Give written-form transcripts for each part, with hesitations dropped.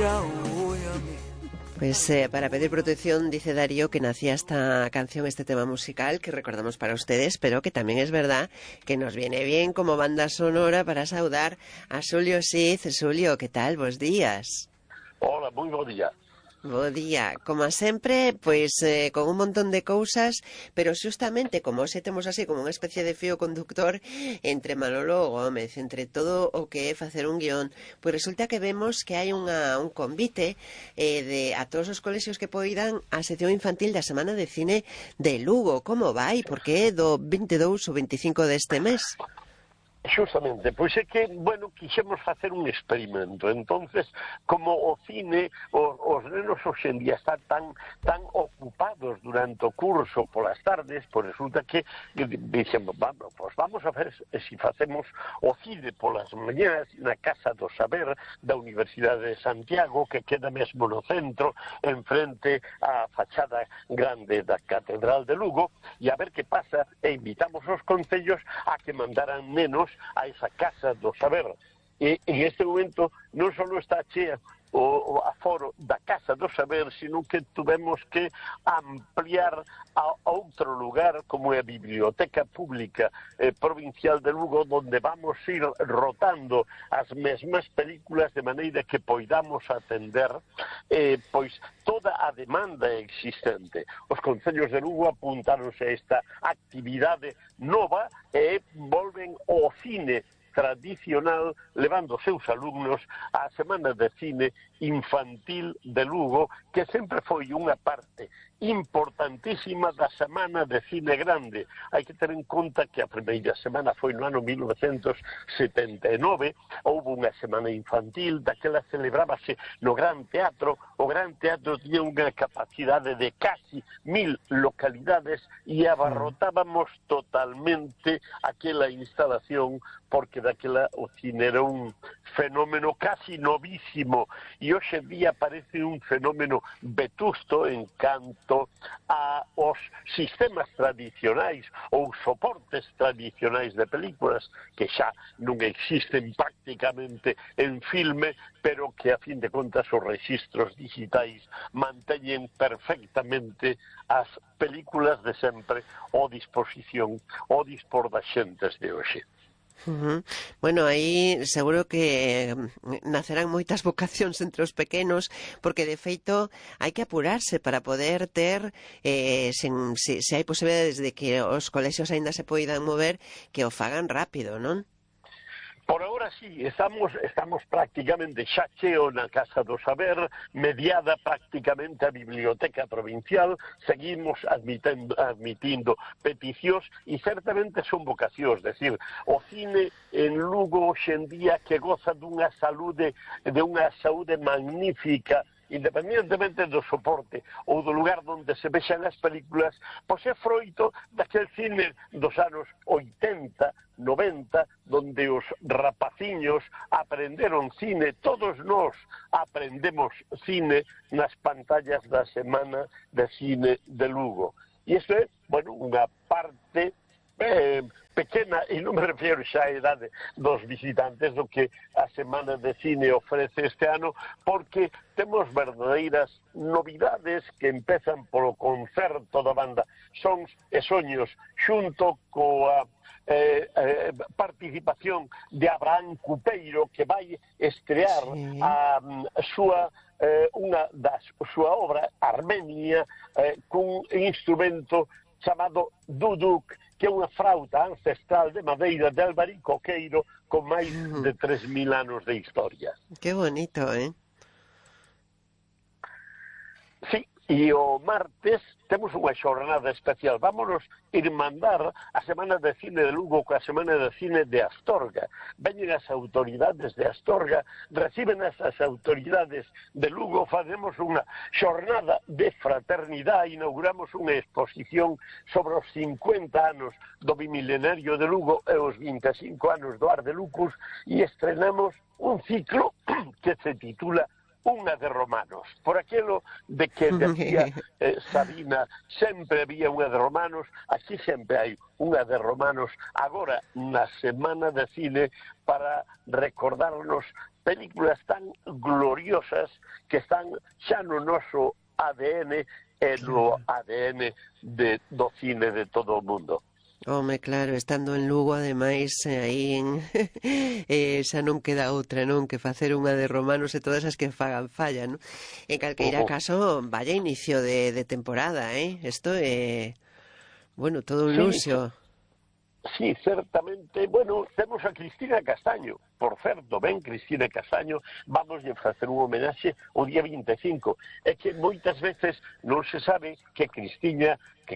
Pues para pedir protección dice Darío que nacía esta canción, este tema musical que recordamos para ustedes, pero que también es verdad que nos viene bien como banda sonora para saudar a Xulio Xiz. Xulio, ¿qué tal? Bos días. Hola, moi bo día. Bo día, como sempre, pois con un montón de cousas, pero xustamente como se temos así como unha especie de fío conductor entre Manolo Gómez, entre todo o que é facer un guión, pois resulta que vemos que hai un convite a todos os colexios que poidan a sección infantil da Semana de Cine de Lugo. Como vai? Porque é do 22 ou 25 deste mes. Xustamente, pois é que, bueno, quixemos facer un experimento. Entonces, como o cine, os nenos hoxe en día están tan ocupados durante o curso polas tardes, pois resulta que dixemos, vamos a ver se facemos o cine polas mañanas na Casa do Saber da Universidade de Santiago, que queda mesmo no centro, enfrente á fachada grande da Catedral de Lugo, e a ver que pasa, e invitamos os concellos a que mandaran nenos a esa Casa do Saber. E en este momento non só está chea o aforo da Casa do Saber, sino que tuvemos que ampliar a outro lugar como é a Biblioteca Pública Provincial de Lugo, donde vamos ir rotando as mesmas películas de maneira que poidamos atender pois toda a demanda existente. Os concellos de Lugo apuntáronse a esta actividade nova e volven ao cine tradicional, levando seus alumnos á Semana de Cine Infantil de Lugo, que sempre foi unha parte importantísima da Semana de Cine Grande. Hai que ter en conta que a primeira semana foi no ano 1979, houve unha semana infantil, daquela celebrábase no Gran Teatro. O Gran Teatro tiña unha capacidade de casi 1000 localidades e abarrotábamos totalmente aquela instalación, porque daquela o cine era un fenómeno casi novísimo e hoxe en día parece un fenómeno vetusto en canto aos sistemas tradicionais ou soportes tradicionais de películas que xa non existen prácticamente en filme, pero que a fin de contas os registros digitais manteñen perfectamente as películas de sempre ao disposición, ao dispor das xentes de hoxe. Bueno, aí seguro que nacerán moitas vocacións entre os pequenos, porque de feito hai que apurarse para poder ter se hai posibilidades de que os colexios aínda se poidan mover, que o fagan rápido, non? Por agora sí, estamos prácticamente xa cheo na Casa do Saber, mediada prácticamente a Biblioteca Provincial, seguimos admitindo peticións e certamente son vocacións, decir, o cine en Lugo hoxe en día que goza dunha saúde magnífica, independentemente do soporte ou do lugar onde se vexan as películas, pois é froito daquel cine dos anos 80, 90, donde os rapaciños aprenderon cine, todos nós aprendemos cine nas pantallas da Semana de Cine de Lugo. E isto é, bueno, unha parte pequena, e non me refiero xa a idade dos visitantes do que a Semana de Cine ofrece este ano, porque temos verdadeiras novidades que empezan polo concerto da banda Sons e Soños, xunto coa participación de Abraham Cupeiro, que vai estrear a súa obra Armenia cun instrumento chamado duduk, que é unha frauta ancestral de madeira de albaricoqueiro con máis de 3000 anos de historia. Que bonito, eh? Sí, e o martes temos unha xornada especial. Vámonos irmandar a Semana de Cine de Lugo coa Semana de Cine de Astorga. Veñen as autoridades de Astorga, reciben as autoridades de Lugo, facemos unha xornada de fraternidade, inauguramos unha exposición sobre os 50 anos do bimilenario de Lugo e os 25 anos do Ar de Lucus e estrenamos un ciclo que se titula Unha de Romanos, por aquilo de que decía Sabina, sempre había unha de Romanos, así sempre hai unha de Romanos, agora na Semana de Cine, para recordarnos películas tan gloriosas que están xa no noso ADN e no ADN do cine de todo o mundo. Home, claro, estando en Lugo, ademais, aí en... xa non queda outra, non? Que facer unha de romanos e todas as que fagan falla, non? En calqueira caso, vaya inicio de temporada, Isto é... Bueno, todo un luxo. Sí, certamente. Bueno, temos a Cristina Castaño. Por certo, ben Cristina Castaño, vamos a facer un homenaxe o día 25. É que moitas veces non se sabe que Cristina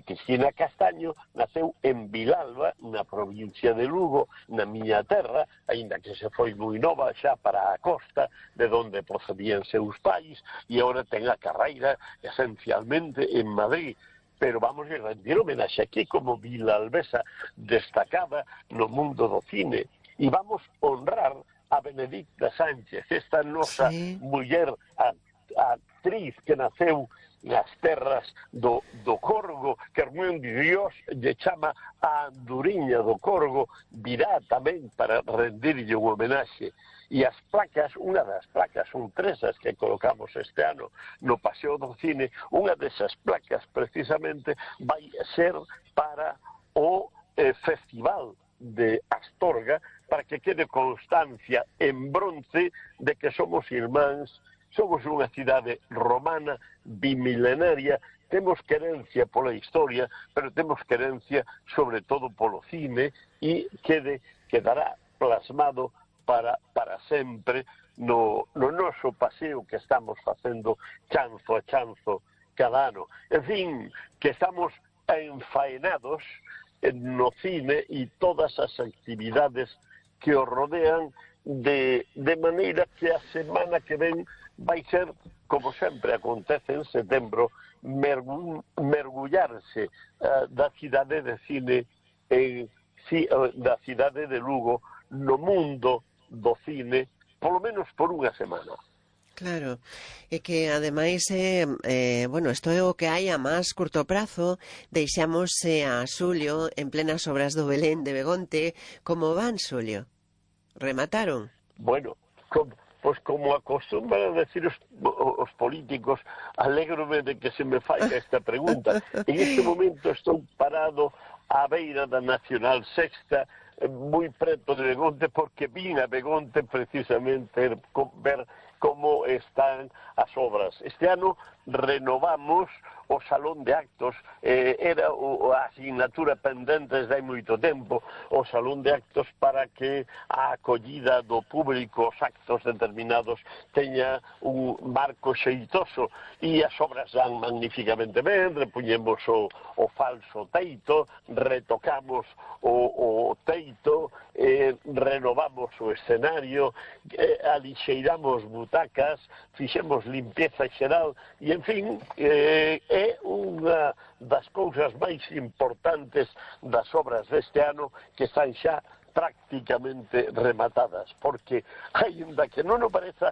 Castaño naceu en Vilalba, na provincia de Lugo, na miña terra, aínda que se foi moi nova xa para a costa, de onde procedían seus pais, e agora ten a carreira esencialmente en Madrid. Pero vamos a rendir homenaxe aquí como vilalbesa destacada no mundo do cine e vamos honrar a Benedicta Sánchez, esta nosa muller, a actriz que naceu nas terras do Corgo, que Hernán Dios lle chama a Anduriña do Corgo, virá tamén para rendirlle un homenaxe. E as placas, unha das placas, son tres as que colocamos este ano no Paseo do Cine, unha desas placas precisamente vai ser para o Festival de Astorga, para que quede constancia en bronce de que somos irmáns, somos unha cidade romana, bimilenaria, temos querencia pola historia, pero temos querencia sobre todo polo cine e quedará plasmado para sempre no noso paseo que estamos facendo chanzo a chanzo cada ano. En fin, que estamos enfaenados no cine e todas as actividades que o rodean de maneira que a semana que ven vai ser, como sempre acontece en setembro, mergullarse da cidade de cine da cidade de Lugo no mundo do cine, polo menos por unha semana. Claro, é que ademais bueno, isto é o que hai a máis curto prazo. Deixamos a Xulio en plenas obras do Belén de Begonte. Como van, Xulio? Remataron? Bueno, pois como acostumbran a decir os políticos, alégrome de que se me faiga esta pregunta. En este momento estou parado á beira da Nacional Sexta, moi preto de Begonte, porque vin a Begonte precisamente ver como están as obras. Este ano renovamos o Salón de Actos, era a asignatura pendente desde hai moito tempo, o Salón de Actos, para que a acollida do público, os actos determinados, teña un marco xeitoso, e as obras dan magníficamente ben, repuñemos o falso teito, retocamos o teito, renovamos o escenario, alixeiramos butacas, fixemos limpieza xeral, e en fin, é unha das cousas máis importantes das obras deste ano, que están xa prácticamente rematadas, porque aínda que non o pareza,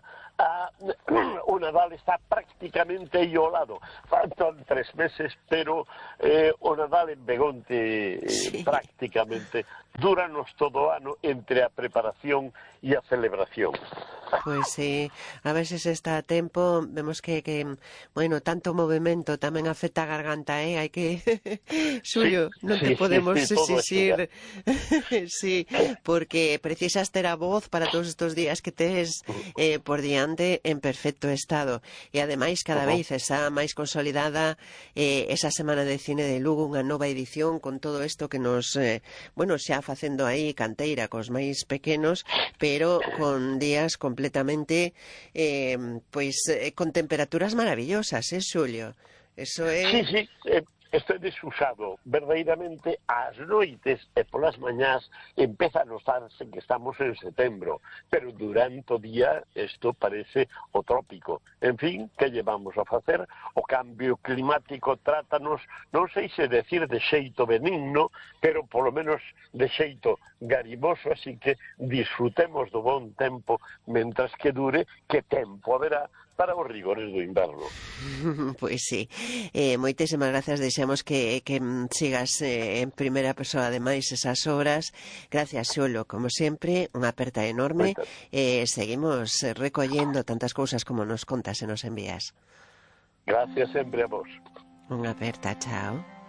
o Nadal está prácticamente aí ao lado. Faltan 3 meses, pero o Nadal en Begonte prácticamente dúranos todo o ano entre a preparación e a celebración. Pois sí, a veces está a tempo, vemos que bueno, tanto movimento tamén afecta a garganta, hai que Xulio, non te podemos exixir sí, porque precisas ter a voz para todos estes días que tes por diante en perfecto estado, e ademais cada vez está máis consolidada esa Semana de Cine de Lugo, unha nova edición con todo isto que nos bueno, xa facendo aí canteira cos máis pequenos, pero con días completamente pois con temperaturas maravillosas, Xulio? Eso é... Sí, este desusado, verdadeiramente, ás noites e polas mañás empeza a notarse que estamos en setembro, pero durante o día isto parece o trópico. En fin, que llevamos a facer? O cambio climático trátanos, non sei se decir de xeito benigno, pero polo menos de xeito garimoso, así que disfrutemos do bon tempo mentras que dure, que tempo haberá para os rigores do inverno. Pois sí, moitísimas grazas, desexamos que sigas en primeira persoa ademais esas obras. Gracias, Xulo, como sempre, unha aperta enorme, seguimos recollendo tantas cousas como nos contas e nos envías. Gracias sempre a vos. Unha aperta, chao.